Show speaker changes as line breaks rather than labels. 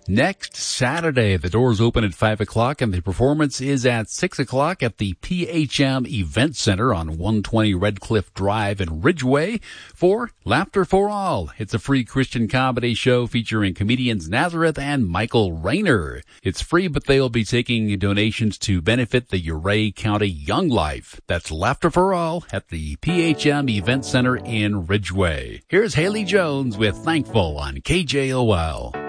next Saturday. The doors open at 5 o'clock and the performance is at 6 o'clock at the PHM Event Center on 120 Red Cliff Drive in Ridgeway for Laughter for All. It's a free Christian comedy show featuring comedians Nazareth and Michael Rayner. It's free, but they'll be taking donations to benefit the Uray County Young Life. That's Laughter for All at the PHM Event Center in Ridgeway. Here's Haley Jones with Thankful on KJOL.